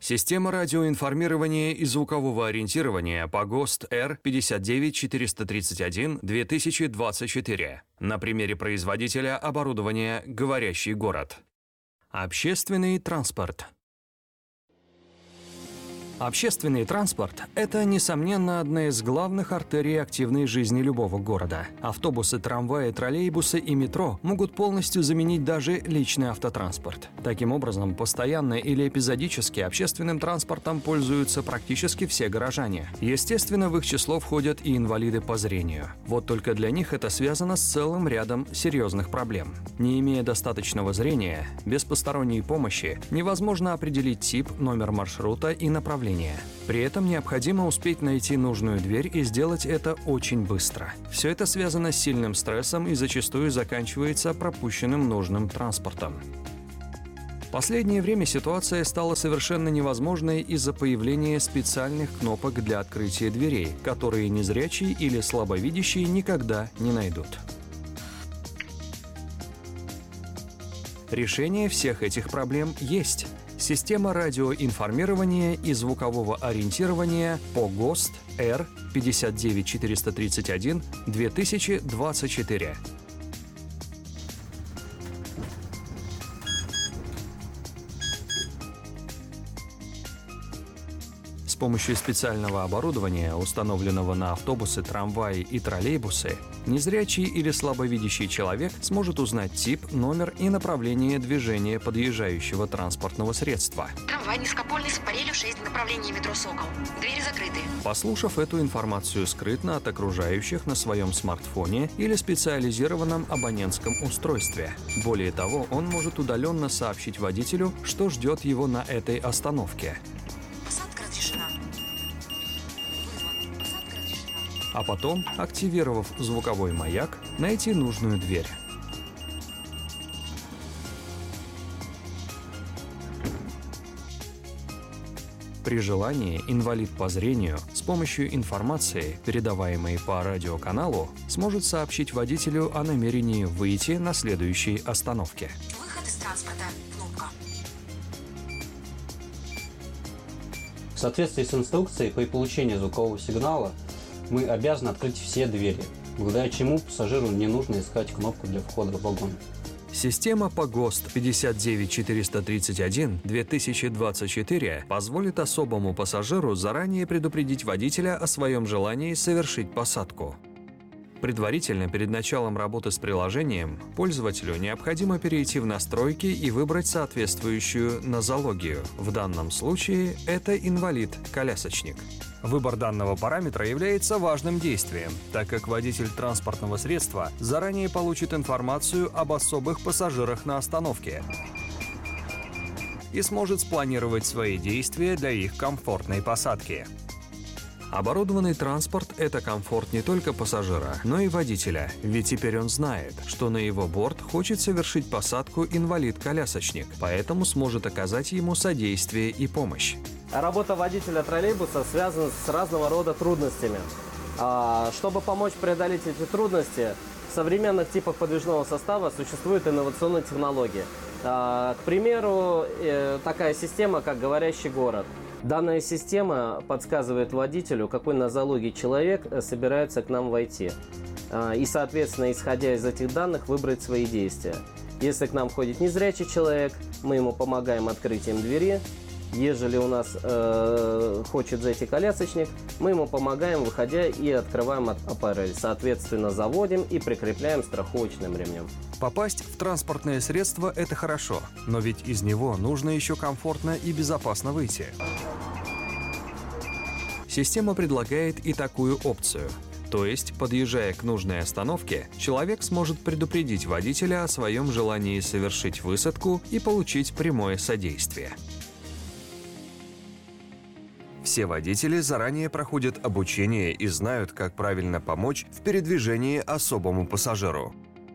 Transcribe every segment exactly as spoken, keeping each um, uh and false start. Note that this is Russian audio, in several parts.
Система радиоинформирования и звукового ориентирования по ГОСТ Р пятьдесят девять четыреста тридцать один две тысячи двадцать четыре. На примере производителя оборудования «Говорящий город». Общественный транспорт. Общественный транспорт – это, несомненно, одна из главных артерий активной жизни любого города. Автобусы, трамваи, троллейбусы и метро могут полностью заменить даже личный автотранспорт. Таким образом, постоянно или эпизодически общественным транспортом пользуются практически все горожане. Естественно, в их число входят и инвалиды по зрению. Вот только для них это связано с целым рядом серьезных проблем. Не имея достаточного зрения, без посторонней помощи невозможно определить тип, номер маршрута и направление. При этом необходимо успеть найти нужную дверь и сделать это очень быстро. Все это связано с сильным стрессом и зачастую заканчивается пропущенным нужным транспортом. В последнее время ситуация стала совершенно невозможной из-за появления специальных кнопок для открытия дверей, которые незрячие или слабовидящие никогда не найдут. Решение всех этих проблем есть. Система радиоинформирования и звукового ориентирования по ГОСТ Р пятьдесят девять четыреста тридцать один две тысячи двадцать четыре. С помощью специального оборудования, установленного на автобусы, трамваи и троллейбусы, незрячий или слабовидящий человек сможет узнать тип, номер и направление движения подъезжающего транспортного средства. Трамвай низкопольный с парелью шесть, направление метро «Сокол». Двери закрыты. Послушав эту информацию скрытно от окружающих на своем смартфоне или специализированном абонентском устройстве. Более того, он может удаленно сообщить водителю, что ждет его на этой остановке. А потом, активировав звуковой маяк, найти нужную дверь. При желании инвалид по зрению с помощью информации, передаваемой по радиоканалу, сможет сообщить водителю о намерении выйти на следующей остановке. Выход из транспорта. Кнопка. В соответствии с инструкцией по получению звукового сигнала мы обязаны открыть все двери, благодаря чему пассажиру не нужно искать кнопку для входа в вагон. Система по ГОСТ пятьдесят девять четыреста тридцать один две тысячи двадцать четыре позволит особому пассажиру заранее предупредить водителя о своем желании совершить посадку. Предварительно, перед началом работы с приложением, пользователю необходимо перейти в настройки и выбрать соответствующую нозологию. В данном случае это инвалид-колясочник. Выбор данного параметра является важным действием, так как водитель транспортного средства заранее получит информацию об особых пассажирах на остановке и сможет спланировать свои действия для их комфортной посадки. Оборудованный транспорт – это комфорт не только пассажира, но и водителя, ведь теперь он знает, что на его борт хочет совершить посадку инвалид-колясочник, поэтому сможет оказать ему содействие и помощь. Работа водителя троллейбуса связана с разного рода трудностями. Чтобы помочь преодолеть эти трудности, в современных типах подвижного состава существуют инновационные технологии. К примеру, такая система, как «Говорящий город». Данная система подсказывает водителю, какой нозологии человек собирается к нам войти. И, соответственно, исходя из этих данных, выбрать свои действия. Если к нам входит незрячий человек, мы ему помогаем открытием двери. Ежели у нас э, хочет зайти колясочник, мы ему помогаем, выходя, и открываем аппарель. Соответственно, заводим и прикрепляем страховочным ремнем. Попасть в транспортное средство – это хорошо, но ведь из него нужно еще комфортно и безопасно выйти. Система предлагает и такую опцию. То есть, подъезжая к нужной остановке, человек сможет предупредить водителя о своем желании совершить высадку и получить прямое содействие. Все водители заранее проходят обучение и знают, как правильно помочь в передвижении особому пассажиру.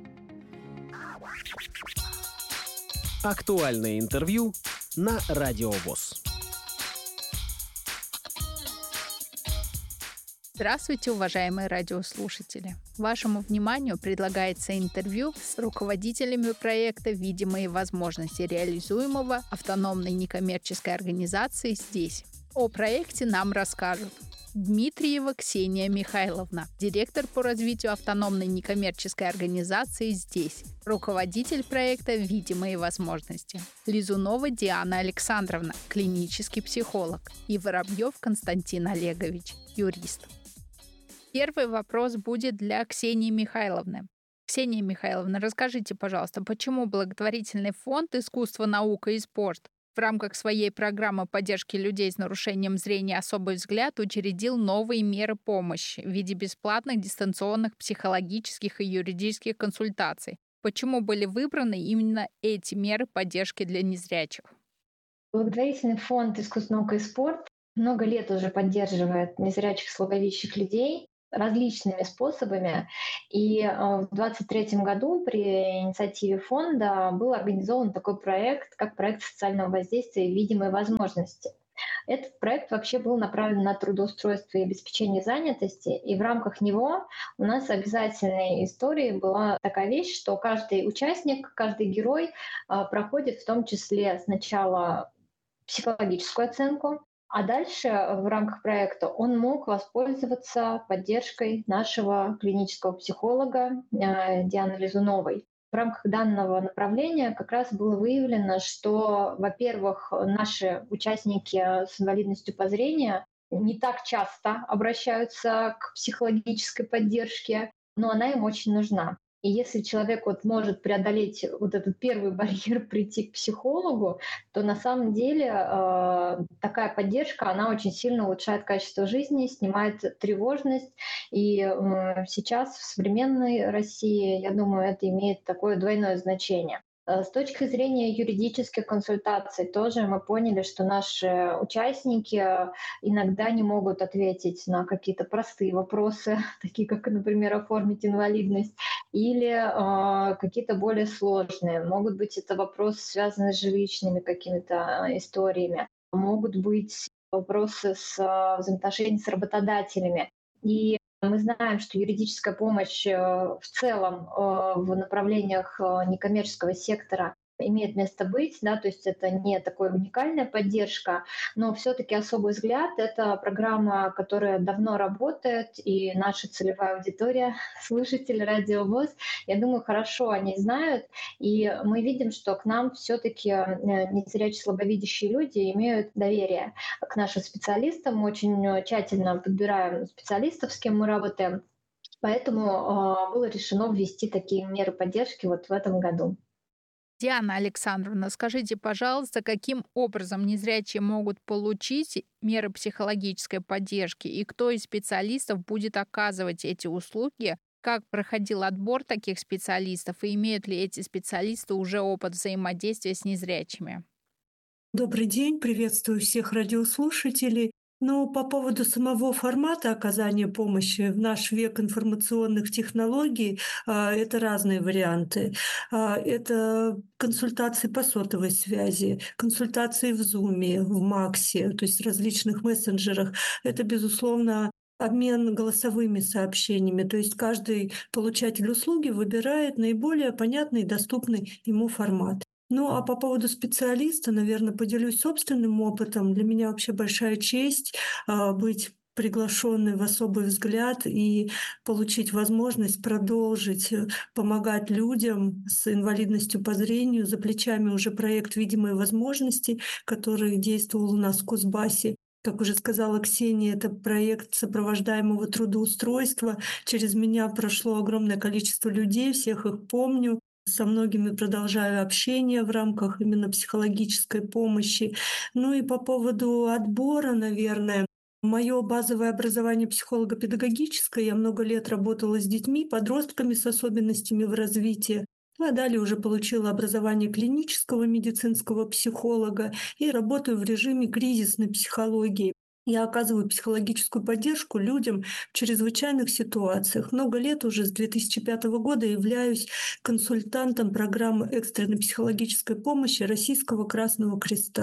Актуальное интервью на Радио ВОС. Здравствуйте, уважаемые радиослушатели! Вашему вниманию предлагается интервью с руководителями проекта «Видимые возможности» реализуемого автономной некоммерческой организации здесь. О проекте нам расскажут Дмитриева Ксения Михайловна, директор по развитию автономной некоммерческой организации здесь, руководитель проекта «Видимые возможности», Лизунова Диана Александровна, клинический психолог, и Воробьев Константин Олегович, юрист. Первый вопрос будет для Ксении Михайловны. Ксения Михайловна, расскажите, пожалуйста, почему благотворительный фонд «Искусство, наука и спорт» в рамках своей программы поддержки людей с нарушением зрения «Особый взгляд» учредил новые меры помощи в виде бесплатных дистанционных психологических и юридических консультаций? Почему были выбраны именно эти меры поддержки для незрячих? Благотворительный фонд «Искусство, наука и спорт» много лет уже поддерживает незрячих, слабовидящих людей различными способами. И в двадцать третьем году при инициативе фонда был организован такой проект, как проект социального воздействия «Видимые возможности». Этот проект вообще был направлен на трудоустройство и обеспечение занятости, и в рамках него у нас обязательной историей была такая вещь, что каждый участник, каждый герой проходит в том числе сначала психологическую оценку, а дальше в рамках проекта он мог воспользоваться поддержкой нашего клинического психолога Дианы Лизуновой. В рамках данного направления как раз было выявлено, что, во-первых, наши участники с инвалидностью по зрению не так часто обращаются к психологической поддержке, но она им очень нужна. И если человек вот может преодолеть вот этот первый барьер прийти к психологу, то на самом деле э, такая поддержка, она очень сильно улучшает качество жизни, снимает тревожность. И э, сейчас в современной России, я думаю, это имеет такое двойное значение. С точки зрения юридических консультаций тоже мы поняли, что наши участники иногда не могут ответить на какие-то простые вопросы, такие как, например, оформить инвалидность, или э, какие-то более сложные. Могут быть это вопросы, связанные с жилищными какими-то историями, могут быть вопросы с э, взаимоотношениями с работодателями. И мы знаем, что юридическая помощь в целом в направлениях некоммерческого сектора имеет место быть, да, то есть это не такая уникальная поддержка, но все-таки «Особый взгляд» — это программа, которая давно работает, и наша целевая аудитория, слушатели Радио ВОС, я думаю, хорошо они знают, и мы видим, что к нам все-таки незрячие, слабовидящие люди имеют доверие к нашим специалистам, мы очень тщательно подбираем специалистов, с кем мы работаем, поэтому э, было решено ввести такие меры поддержки вот в этом году. Диана Александровна, скажите, пожалуйста, каким образом незрячие могут получить меры психологической поддержки и кто из специалистов будет оказывать эти услуги? Как проходил отбор таких специалистов и имеют ли эти специалисты уже опыт взаимодействия с незрячими? Добрый день, приветствую всех радиослушателей. Но по поводу самого формата оказания помощи в наш век информационных технологий это разные варианты. Это консультации по сотовой связи, консультации в Zoom, в Максе, то есть в различных мессенджерах. Это, безусловно, обмен голосовыми сообщениями. То есть каждый получатель услуги выбирает наиболее понятный и доступный ему формат. Ну а по поводу специалиста, наверное, поделюсь собственным опытом. Для меня вообще большая честь а, быть приглашенной в «Особый взгляд» и получить возможность продолжить помогать людям с инвалидностью по зрению. За плечами уже проект «Видимые возможности», который действовал у нас в Кузбассе. Как уже сказала Ксения, это проект сопровождаемого трудоустройства. Через меня прошло огромное количество людей, всех их помню. Со многими продолжаю общение в рамках именно психологической помощи. Ну и по поводу отбора, наверное, мое базовое образование психолого-педагогическое. Я много лет работала с детьми, подростками с особенностями в развитии. А далее уже получила образование клинического медицинского психолога и работаю в режиме кризисной психологии. Я оказываю психологическую поддержку людям в чрезвычайных ситуациях. Много лет уже, с две тысячи пятого года, являюсь консультантом программы экстренной психологической помощи Российского Красного Креста.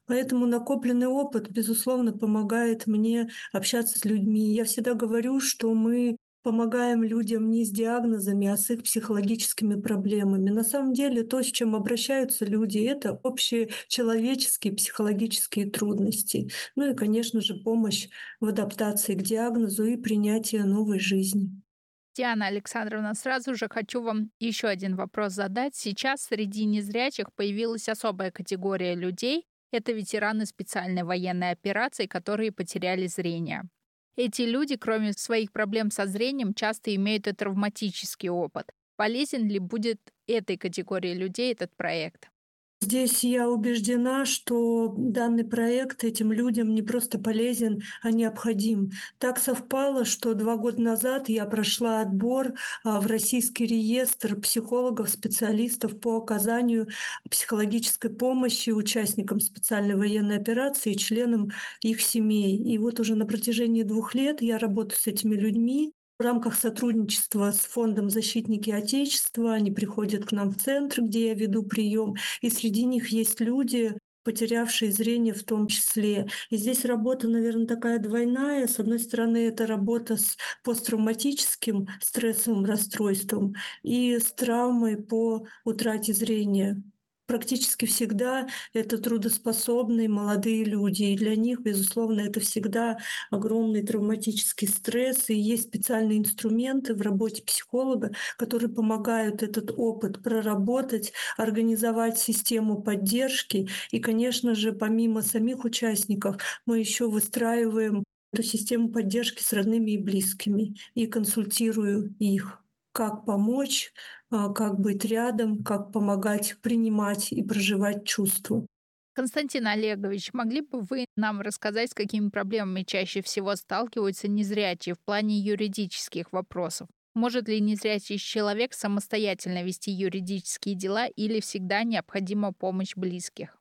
Поэтому накопленный опыт, безусловно, помогает мне общаться с людьми. Я всегда говорю, что мы помогаем людям не с диагнозами, а с их психологическими проблемами. На самом деле то, с чем обращаются люди, это общие человеческие психологические трудности. Ну и, конечно же, помощь в адаптации к диагнозу и принятии новой жизни. Диана Александровна, сразу же хочу вам еще один вопрос задать. Сейчас среди незрячих появилась особая категория людей. Это ветераны специальной военной операции, которые потеряли зрение. Эти люди, кроме своих проблем со зрением, часто имеют и травматический опыт. Полезен ли будет этой категории людей этот проект? Здесь я убеждена, что данный проект этим людям не просто полезен, а необходим. Так совпало, что два года назад я прошла отбор в Российский реестр психологов, специалистов по оказанию психологической помощи участникам специальной военной операции и членам их семей. И вот уже на протяжении двух лет я работаю с этими людьми. В рамках сотрудничества с фондом «Защитники Отечества» они приходят к нам в центр, где я веду прием, и среди них есть люди, потерявшие зрение в том числе. И здесь работа, наверное, такая двойная. С одной стороны, это работа с посттравматическим стрессовым расстройством и с травмой по утрате зрения. Практически всегда это трудоспособные молодые люди. И для них, безусловно, это всегда огромный травматический стресс. И есть специальные инструменты в работе психолога, которые помогают этот опыт проработать, организовать систему поддержки. И, конечно же, помимо самих участников, мы еще выстраиваем эту систему поддержки с родными и близкими и консультирую их, как помочь, как быть рядом, как помогать принимать и проживать чувства. Константин Олегович, могли бы вы нам рассказать, с какими проблемами чаще всего сталкиваются незрячие в плане юридических вопросов? Может ли незрячий человек самостоятельно вести юридические дела или всегда необходима помощь близких?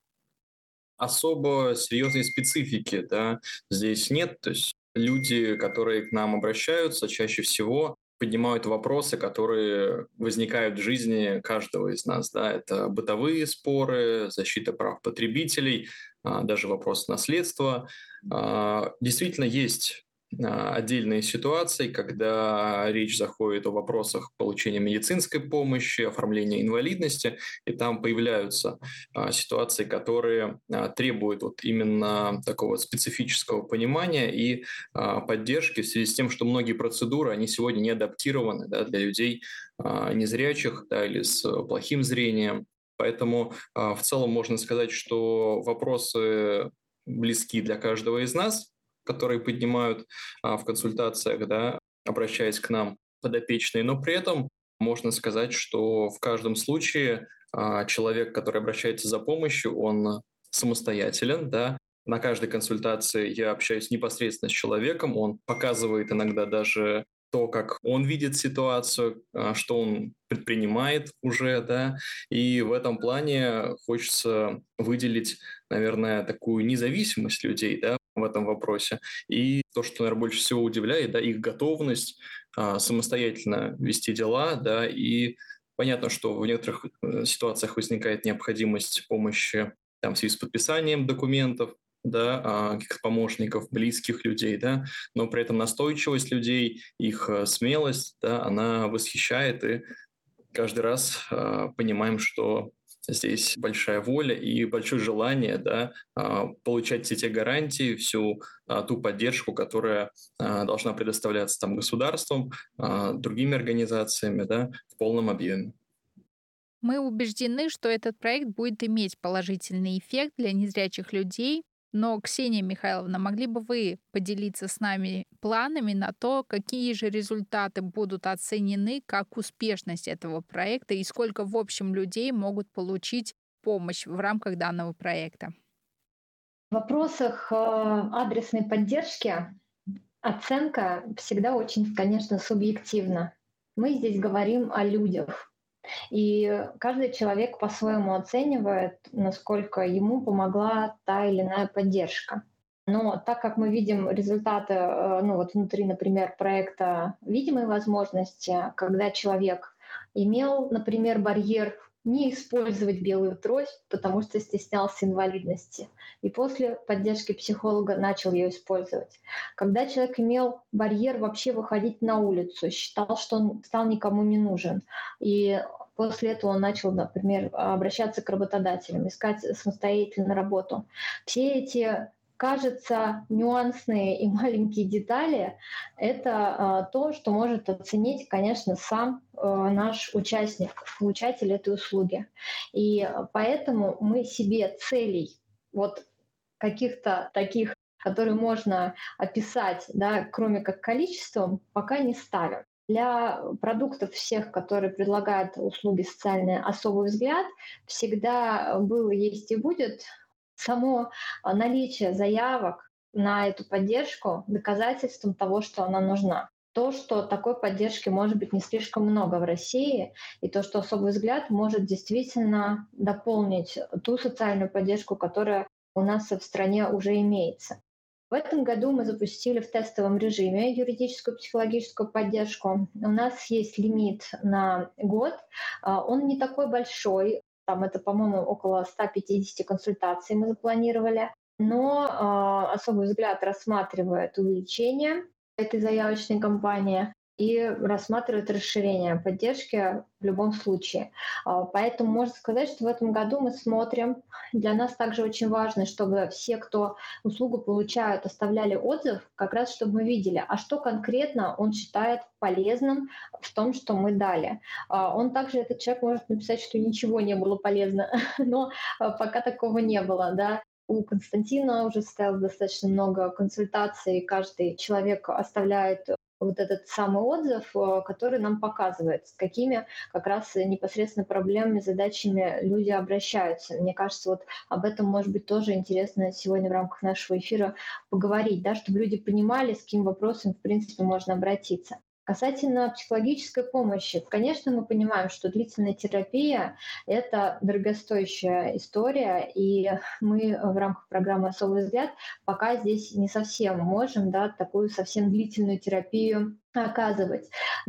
Особо серьезной специфики, да, здесь нет. То есть люди, которые к нам обращаются, чаще всего поднимают вопросы, которые возникают в жизни каждого из нас. Да. Это бытовые споры, защита прав потребителей, даже вопрос наследства. Действительно, есть отдельные ситуации, когда речь заходит о вопросах получения медицинской помощи, оформления инвалидности, и там появляются ситуации, которые требуют вот именно такого специфического понимания и поддержки в связи с тем, что многие процедуры, они сегодня не адаптированы, да, для людей незрячих, да, или с плохим зрением. Поэтому в целом можно сказать, что вопросы близки для каждого из нас, которые поднимают а, в консультациях, да, обращаясь к нам подопечные, но при этом можно сказать, что в каждом случае а, человек, который обращается за помощью, он самостоятелен, да. На каждой консультации я общаюсь непосредственно с человеком, он показывает иногда даже то, как он видит ситуацию, что он предпринимает уже, да, и в этом плане хочется выделить, наверное, такую независимость людей, да, в этом вопросе. И то, что, наверное, больше всего удивляет, да, их готовность а, самостоятельно вести дела, да, и понятно, что в некоторых ситуациях возникает необходимость помощи там, в связи с подписанием документов, да, каких-то помощников, близких людей, да, но при этом настойчивость людей, их смелость, да, она восхищает, и каждый раз э, понимаем, что здесь большая воля и большое желание, да, э, получать все те гарантии, всю э, ту поддержку, которая э, должна предоставляться там государством, э, другими организациями, да, в полном объеме. Мы убеждены, что этот проект будет иметь положительный эффект для незрячих людей. Но, Ксения Михайловна, могли бы вы поделиться с нами планами на то, какие же результаты будут оценены как успешность этого проекта и сколько в общем людей могут получить помощь в рамках данного проекта? В вопросах адресной поддержки оценка всегда очень, конечно, субъективна. Мы здесь говорим о людях. И каждый человек по-своему оценивает, насколько ему помогла та или иная поддержка. Но так как мы видим результаты, ну вот внутри, например, проекта «Видимые возможности», когда человек имел, например, барьер не использовать белую трость, потому что стеснялся инвалидности. И после поддержки психолога начал ее использовать. Когда человек имел барьер вообще выходить на улицу, считал, что он стал никому не нужен. И после этого он начал, например, обращаться к работодателям, искать самостоятельно работу. Все эти, кажется, нюансные и маленькие детали — это то, что может оценить, конечно, сам наш участник, получатель этой услуги. И поэтому мы себе целей вот каких-то таких, которые можно описать, да, кроме как количеством, пока не ставим. Для продуктов всех, которые предлагают услуги социальные «Особый взгляд», всегда было, есть и будет само наличие заявок на эту поддержку доказательством того, что она нужна. То, что такой поддержки может быть не слишком много в России, и то, что «Особый взгляд» может действительно дополнить ту социальную поддержку, которая у нас в стране уже имеется. В этом году мы запустили в тестовом режиме юридическую психологическую поддержку. У нас есть лимит на год, он не такой большой, там это, по-моему, около ста пятидесяти консультаций мы запланировали, но «Особый взгляд» рассматривает увеличение этой заявочной кампании и рассматривает расширение поддержки в любом случае. Поэтому можно сказать, что в этом году мы смотрим. Для нас также очень важно, чтобы все, кто услугу получают, оставляли отзыв, как раз чтобы мы видели, а что конкретно он считает полезным в том, что мы дали. Он также, этот человек, может написать, что ничего не было полезно, но пока такого не было, да. У Константина уже состоялось достаточно много консультаций, каждый человек оставляет вот этот самый отзыв, который нам показывает, с какими как раз непосредственно проблемами, задачами люди обращаются. Мне кажется, вот об этом, может быть, тоже интересно сегодня в рамках нашего эфира поговорить, да, чтобы люди понимали, с каким вопросом, в принципе, можно обратиться. Касательно психологической помощи, конечно, мы понимаем, что длительная терапия — это дорогостоящая история, и мы в рамках программы «Особый взгляд» пока здесь не совсем можем, да, такую совсем длительную терапию оказывать.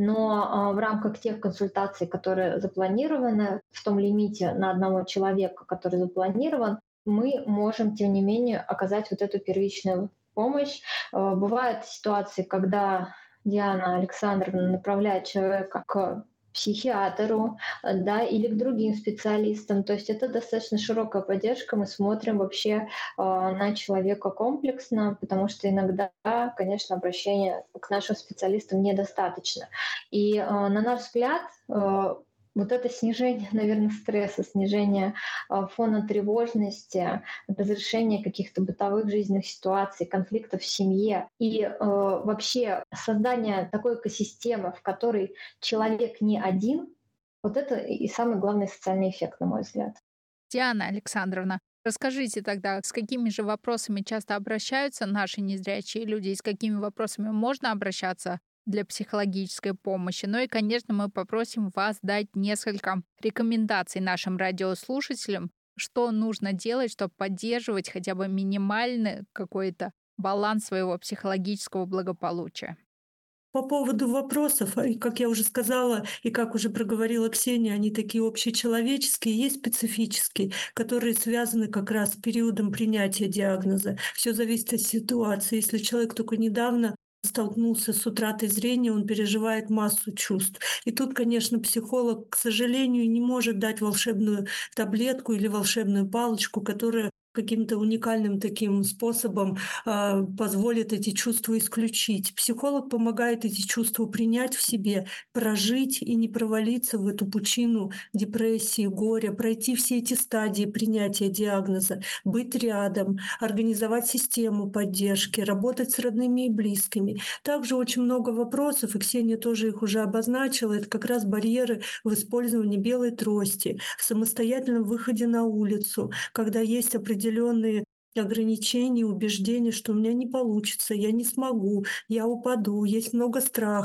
Но в рамках тех консультаций, которые запланированы в том лимите на одного человека, который запланирован, мы можем, тем не менее, оказать вот эту первичную помощь. Бывают ситуации, когда Диана Александровна направляет человека к психиатру, да, или к другим специалистам. То есть это достаточно широкая поддержка. Мы смотрим вообще э, на человека комплексно, потому что иногда, конечно, обращения к нашим специалистам недостаточно. И э, на наш взгляд, э, вот это снижение, наверное, стресса, снижение э, фона тревожности, разрешение каких-то бытовых жизненных ситуаций, конфликтов в семье и э, вообще создание такой экосистемы, в которой человек не один, вот это и самый главный социальный эффект, на мой взгляд. Диана Александровна, расскажите тогда, с какими же вопросами часто обращаются наши незрячие люди и с какими вопросами можно обращаться для психологической помощи. Ну и, конечно, мы попросим вас дать несколько рекомендаций нашим радиослушателям, что нужно делать, чтобы поддерживать хотя бы минимальный какой-то баланс своего психологического благополучия. По поводу вопросов, и как я уже сказала, и как уже проговорила Ксения, они такие общечеловеческие, есть специфические, которые связаны как раз с периодом принятия диагноза. Все зависит от ситуации. Если человек только недавно столкнулся с утратой зрения, он переживает массу чувств. И тут, конечно, психолог, к сожалению, не может дать волшебную таблетку или волшебную палочку, которая каким-то уникальным таким способом э, позволит эти чувства исключить. Психолог помогает эти чувства принять в себе, прожить и не провалиться в эту пучину депрессии, горя, пройти все эти стадии принятия диагноза, быть рядом, организовать систему поддержки, работать с родными и близкими. Также очень много вопросов, и Ксения тоже их уже обозначила, это как раз барьеры в использовании белой трости, в самостоятельном выходе на улицу, когда есть определенные определенные ограничения, убеждения, что у меня не получится, я не смогу, я упаду, есть много страхов.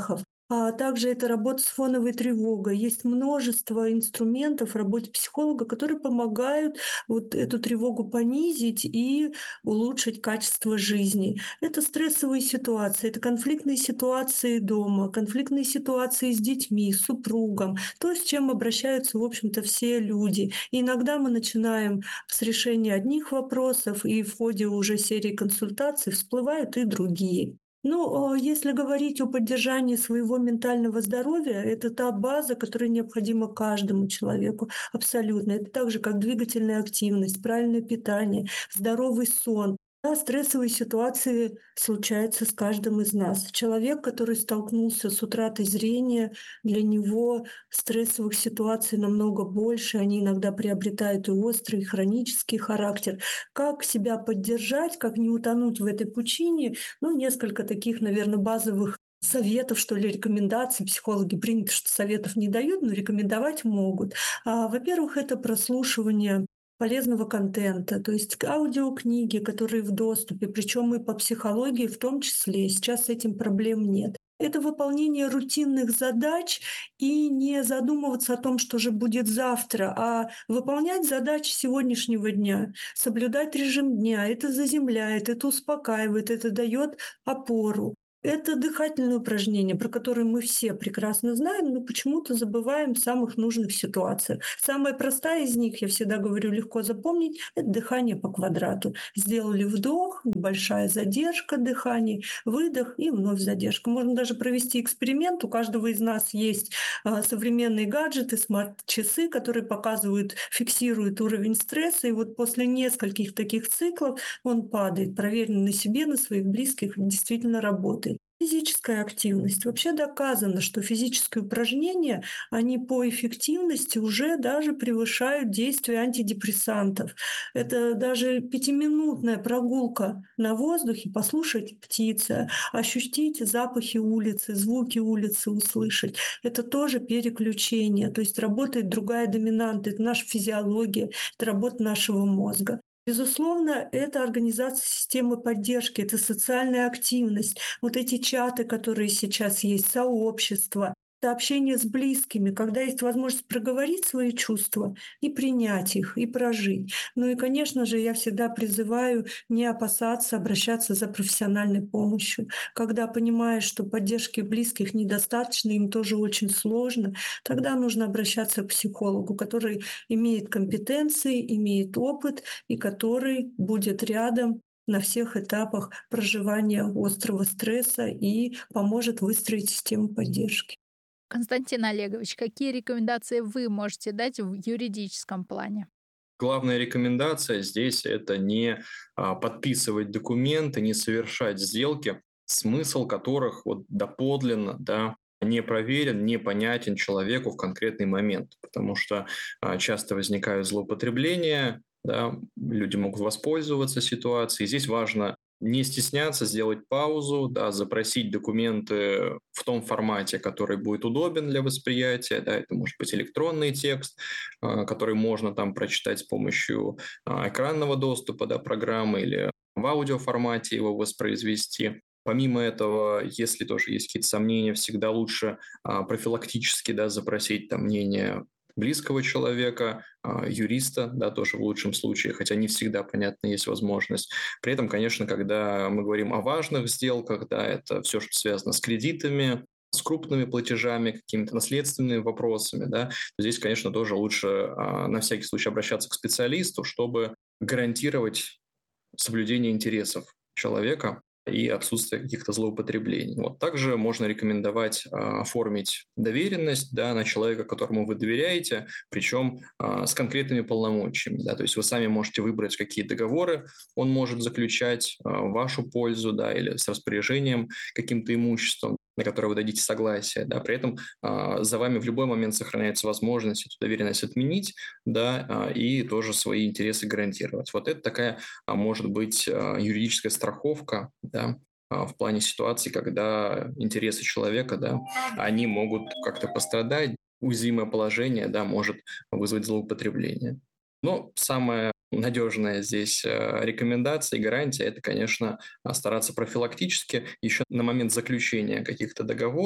а также это работа с фоновой тревогой. Есть множество инструментов в работе психолога, которые помогают вот эту тревогу понизить и улучшить качество жизни. Это стрессовые ситуации, это конфликтные ситуации дома, конфликтные ситуации с детьми, с супругом, то, с чем обращаются, в общем-то, все люди. И иногда мы начинаем с решения одних вопросов, и в ходе уже серии консультаций всплывают и другие. Ну, если говорить о поддержании своего ментального здоровья, это та база, которая необходима каждому человеку. Абсолютно. Это так же, как двигательная активность, правильное питание, здоровый сон. Да, стрессовые ситуации случаются с каждым из нас. Человек, который столкнулся с утратой зрения, для него стрессовых ситуаций намного больше, они иногда приобретают и острый, и хронический характер. Как себя поддержать, как не утонуть в этой пучине? Ну, несколько таких, наверное, базовых советов, что ли, рекомендаций. Психологи принято, что советов не дают, но рекомендовать могут. А, во-первых, это прослушивание полезного контента, то есть аудиокниги, которые в доступе, причем и по психологии в том числе. Сейчас с этим проблем нет. Это выполнение рутинных задач и не задумываться о том, что же будет завтра, а выполнять задачи сегодняшнего дня, соблюдать режим дня. Это заземляет, это успокаивает, это дает опору. Это дыхательные упражнения, про которые мы все прекрасно знаем, но почему-то забываем в самых нужных ситуациях. Самая простая из них, я всегда говорю, легко запомнить, это дыхание по квадрату. Сделали вдох, небольшая задержка дыхания, выдох и вновь задержка. Можно даже провести эксперимент. У каждого из нас есть современные гаджеты, смарт-часы, которые показывают, фиксируют уровень стресса. И вот после нескольких таких циклов он падает. Проверено на себе, на своих близких, действительно работает. Физическая активность. Вообще доказано, что физические упражнения, они по эффективности уже даже превышают действие антидепрессантов. Это даже пятиминутная прогулка на воздухе, послушать птицы, ощутить запахи улицы, звуки улицы услышать. Это тоже переключение, то есть работает другая доминанта, это наша физиология, это работа нашего мозга. Безусловно, это организация системы поддержки, это социальная активность, вот эти чаты, которые сейчас есть, сообщества, это общение с близкими, когда есть возможность проговорить свои чувства и принять их, и прожить. Ну и, конечно же, я всегда призываю не опасаться обращаться за профессиональной помощью. Когда понимаешь, что поддержки близких недостаточно, им тоже очень сложно, тогда нужно обращаться к психологу, который имеет компетенции, имеет опыт и который будет рядом на всех этапах проживания острого стресса и поможет выстроить систему поддержки. Константин Олегович, какие рекомендации вы можете дать в юридическом плане? Главная рекомендация здесь – это не а, подписывать документы, не совершать сделки, смысл которых вот доподлинно, да, не проверен, непонятен человеку в конкретный момент, потому что а, часто возникают злоупотребления, да, люди могут воспользоваться ситуацией. Здесь важно не стесняться, сделать паузу, да, запросить документы в том формате, который будет удобен для восприятия. Да, это может быть электронный текст, который можно там прочитать с помощью экранного доступа, да, программы, или в аудиоформате его воспроизвести. Помимо этого, если тоже есть какие-то сомнения, всегда лучше профилактически, да, запросить там мнение близкого человека, юриста, да, тоже в лучшем случае, хотя не всегда, понятно, есть возможность. При этом, конечно, когда мы говорим о важных сделках, да, это все, что связано с кредитами, с крупными платежами, какими-то наследственными вопросами, да, здесь, конечно, тоже лучше на всякий случай обращаться к специалисту, чтобы гарантировать соблюдение интересов человека и отсутствие каких-то злоупотреблений. Вот. Также можно рекомендовать а, оформить доверенность, да, на человека, которому вы доверяете, причем а, с конкретными полномочиями. Да, то есть вы сами можете выбрать, какие договоры он может заключать а, в вашу пользу, да, или с распоряжением каким-то имуществом, на которое вы дадите согласие. Да. При этом а, за вами в любой момент сохраняется возможность эту доверенность отменить, да, а, и тоже свои интересы гарантировать. Вот это такая, а, может быть, а, юридическая страховка, да, в плане ситуации, когда интересы человека, да, они могут как-то пострадать, уязвимое положение, да, может вызвать злоупотребление. Но самое надежная здесь рекомендация и гарантия – это, конечно, стараться профилактически еще на момент заключения каких-то договоров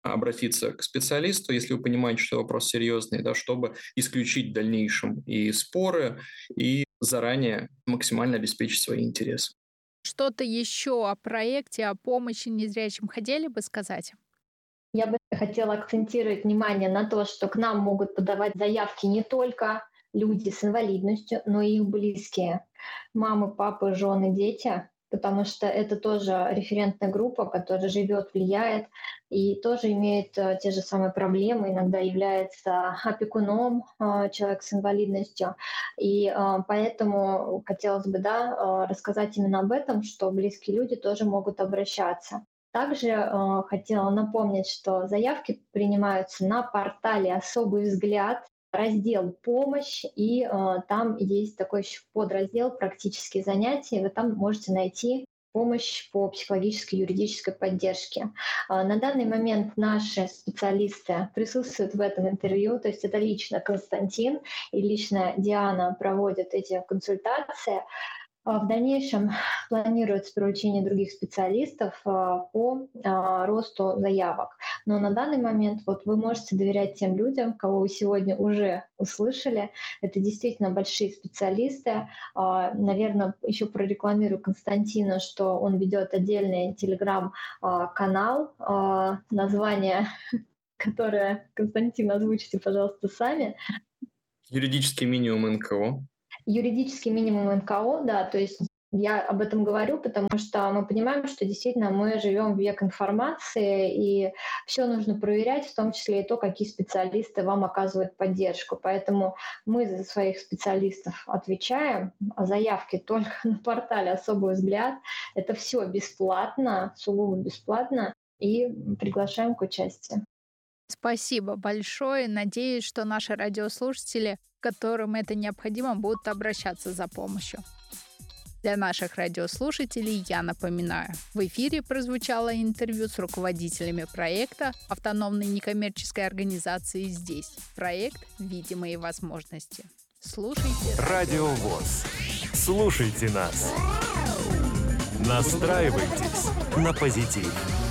обратиться к специалисту, если вы понимаете, что вопрос серьезный, да, чтобы исключить в дальнейшем и споры, и заранее максимально обеспечить свои интересы. Что-то еще о проекте, о помощи незрячим хотели бы сказать? Я бы хотела акцентировать внимание на то, что к нам могут подавать заявки не только люди с инвалидностью, но и их близкие. Мамы, папы, жены, дети. Потому что это тоже референтная группа, которая живет, влияет и тоже имеет э, те же самые проблемы, иногда является опекуном э, человек с инвалидностью. И э, поэтому хотелось бы да, э, рассказать именно об этом, что близкие люди тоже могут обращаться. Также э, хотела напомнить, что заявки принимаются на портале «Особый взгляд», раздел «Помощь», и э, там есть такой еще подраздел «Практические занятия». Вы там можете найти помощь по психологической и юридической поддержке. Э, на данный момент наши специалисты присутствуют в этом интервью, то есть это лично Константин и лично Диана проводят эти консультации. В дальнейшем планируется привлечение других специалистов по росту заявок. Но на данный момент вот вы можете доверять тем людям, кого вы сегодня уже услышали. Это действительно большие специалисты. Наверное, еще прорекламирую Константина, что он ведет отдельный телеграм-канал, название, которое, Константин, озвучите, пожалуйста, сами. Юридический минимум эн ка о. Юридический минимум эн ка о, да, то есть я об этом говорю, потому что мы понимаем, что действительно мы живем в век информации, и все нужно проверять, в том числе и то, какие специалисты вам оказывают поддержку. Поэтому мы за своих специалистов отвечаем, а заявки только на портале «Особый взгляд». Это все бесплатно, сугубо бесплатно, и приглашаем к участию. Спасибо большое. Надеюсь, что наши радиослушатели, которым это необходимо, будут обращаться за помощью. Для наших радиослушателей я напоминаю, в эфире прозвучало интервью с руководителями проекта автономной некоммерческой организации «Здесь». Проект «Видимые возможности». Слушайте. Радио ВОС. Слушайте нас. Настраивайтесь на позитив.